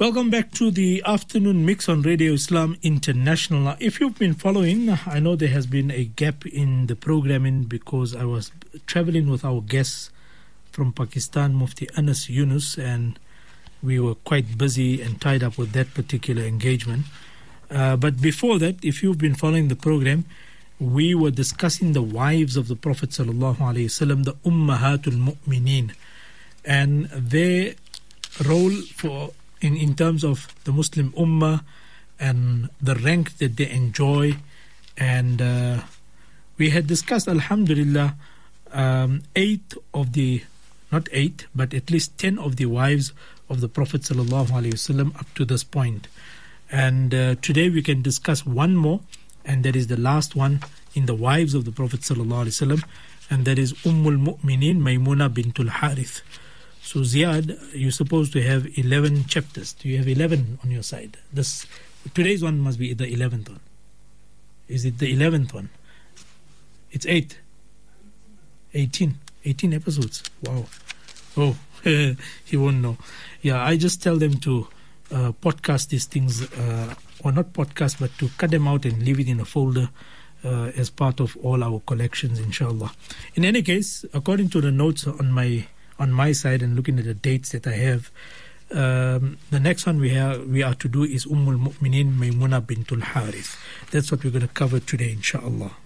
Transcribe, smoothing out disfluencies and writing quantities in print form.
Welcome back to the afternoon mix on Radio Islam International. Now, if you've been following, I know there has been a gap in the programming because I was traveling with our guests from Pakistan, Mufti Anas Yunus, and we were quite busy and tied up with that particular engagement. But before that, if you've been following the program, we were discussing the wives of the Prophet sallallahu alaihi wasallam, the Ummahatul Mu'mineen, and their role in terms of the Muslim Ummah and the rank that they enjoy. And we had discussed, alhamdulillah, 8 of the, not 8, but at least 10 of the wives of the Prophet sallallahu alaihi wasallam up to this point. And today we can discuss one more, and that is the last one in the wives of the Prophet sallallahu alaihi wasallam, and that is Ummul Mu'mineen Maymuna bintul Harith. So Ziad, you're supposed to have 11 chapters. Do you have 11 on your side? Today's one must be the 11th one. Is it the 11th one? It's 8. 18 episodes. Wow. Oh, he won't know. Yeah, I just tell them to podcast these things, or not podcast, but to cut them out and leave it in a folder as part of all our collections, inshallah. In any case, according to the notes on my side and looking at the dates that I have, the next one we are to do is Ummul Mu'mineen Maymuna bintul Harith. That's what we're going to cover today, inshallah.